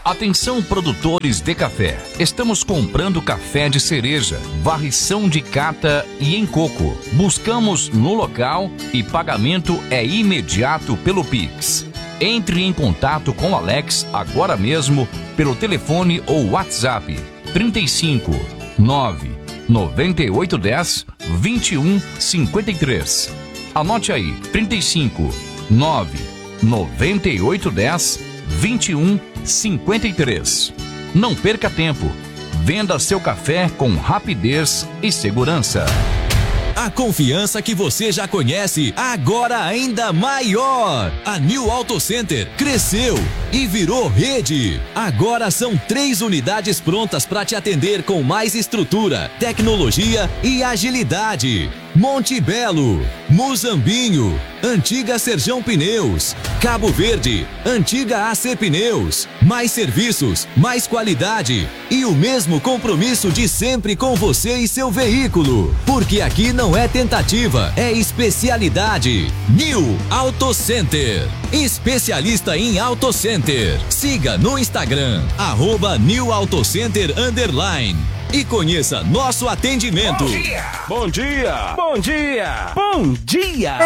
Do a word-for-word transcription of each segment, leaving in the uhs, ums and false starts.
Atenção, produtores de café. Estamos comprando café de cereja, varrição de cata e em coco. Buscamos no local e pagamento é imediato pelo Pix. Entre em contato com Alex agora mesmo pelo telefone ou WhatsApp trinta e cinco, nove, noventa e oito, dez, vinte e um, cinquenta e três. Anote aí, trinta e cinco, nove, noventa e oito, dez, vinte e um, cinquenta e três. Não perca tempo. Venda seu café com rapidez e segurança. A confiança que você já conhece, agora ainda maior. A New Auto Center cresceu e virou rede. Agora são três unidades prontas para te atender com mais estrutura, tecnologia e agilidade. Monte Belo, Muzambinho, Antiga Serjão Pneus, Cabo Verde, Antiga A C Pneus. Mais serviços, mais qualidade e o mesmo compromisso de sempre com você e seu veículo. Porque aqui não é tentativa, é especialidade. New Auto Center, especialista em Auto Center. Siga no Instagram, arroba New Auto Center underline. E conheça nosso atendimento. Bom dia! Bom dia! Bom dia! Bom dia!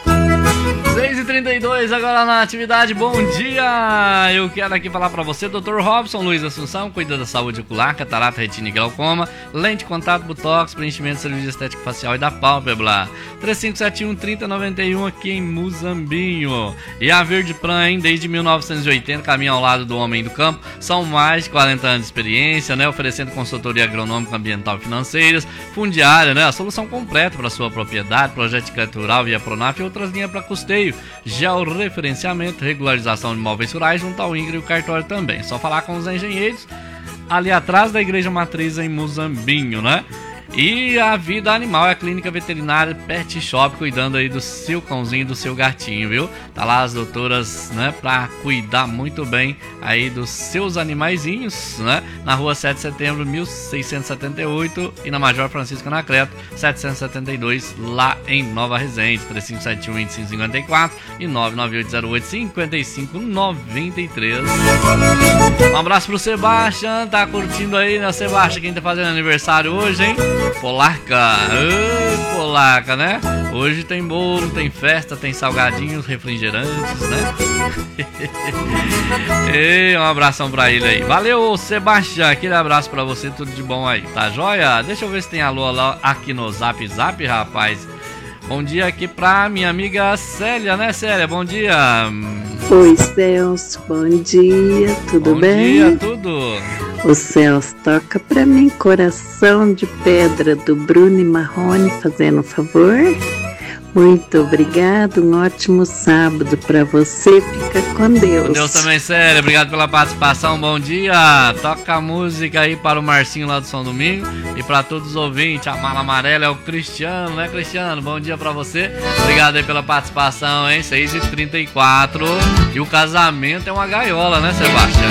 seis e trinta e dois agora na atividade. Bom dia! Eu quero aqui falar pra você, doutor Robson Luiz Assunção, cuida da saúde ocular, catarata, retina e glaucoma, lente, contato, botox, preenchimento, serviço estético facial e da pálpebra. três cinco sete um, três zero nove um aqui em Muzambinho. E a Verde Plan, hein, desde mil novecentos e oitenta, caminha ao lado do homem do campo. São mais de quarenta anos de experiência, né, oferecendo consultoria agronômica, ambiental e financeiras, fundiária, né, a solução completa para sua propriedade, projeto de crédito rural via Pronaf e outras linhas para custeio, georreferenciamento, regularização de imóveis rurais junto ao INCRA e o cartório também. Só falar com os engenheiros ali atrás da Igreja Matriz em Muzambinho, né? E a Vida Animal é a clínica veterinária Pet Shop, cuidando aí do seu cãozinho e do seu gatinho, viu? Tá lá as doutoras, né, pra cuidar muito bem aí dos seus animaizinhos, né? Na rua sete de setembro, mil seiscentos e setenta e oito e na Major Francisco Anacleto, setecentos e setenta e dois, lá em Nova Resende. Três cinco sete um, vinte e cinco cinquenta e quatro e nove nove oito zero oito, cinco cinco nove três. Um abraço pro Sebastião, tá curtindo aí, né, Sebastião? Quem tá fazendo aniversário hoje, hein? Polaca, Ô, Polaca, né? Hoje tem bolo, tem festa, tem salgadinhos, refrigerantes, né? E um abração pra ele aí. Valeu, Sebastião, aquele abraço pra você, tudo de bom aí, tá joia? Deixa eu ver se tem alô lá aqui no Zap Zap, rapaz. Bom dia aqui pra minha amiga Célia, né, Célia? Bom dia. Oi, Celso, bom dia, tudo bom bem? Bom dia, tudo. O Celso, toca pra mim Coração de Pedra do Bruno e Marrone, fazendo um favor. Muito obrigado, um ótimo sábado pra você, fica com Deus. Com Deus também, Célia, obrigado pela participação, bom dia. Toca a música aí para o Marcinho lá do São Domingo e para todos os ouvintes. A mala amarela é o Cristiano, né, Cristiano? Bom dia pra você, obrigado aí pela participação, hein? seis e trinta e quatro. E o casamento é uma gaiola, né, Sebastião?